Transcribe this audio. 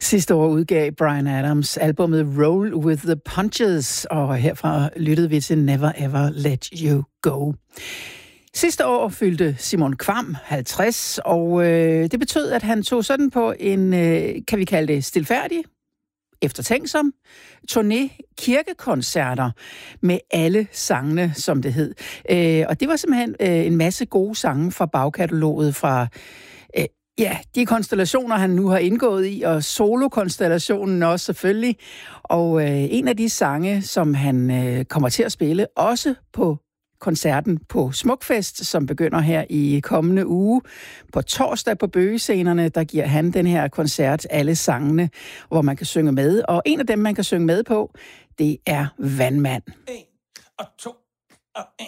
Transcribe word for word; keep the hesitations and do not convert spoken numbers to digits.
Sidste år udgav Bryan Adams albumet Roll with the Punches, og herfra lyttede vi til Never Ever Let You Go. Sidste år fyldte Simon Kvamm halvtreds, og øh, det betød, at han tog sådan på en, øh, kan vi kalde det, stilfærdig, eftertænksom turné kirkekoncerter med alle sangene, som det hed. Øh, og det var simpelthen øh, en masse gode sange fra bagkataloget fra øh, ja, de konstellationer, han nu har indgået i, og solokonstellationen også selvfølgelig. Og øh, en af de sange, som han øh, kommer til at spille, også på koncerten på Smukfest, som begynder her i kommende uge. På torsdag på Bøgescenerne, der giver han den her koncert, alle sangene, hvor man kan synge med. Og en af dem, man kan synge med på, det er Vandmand. En og to og en.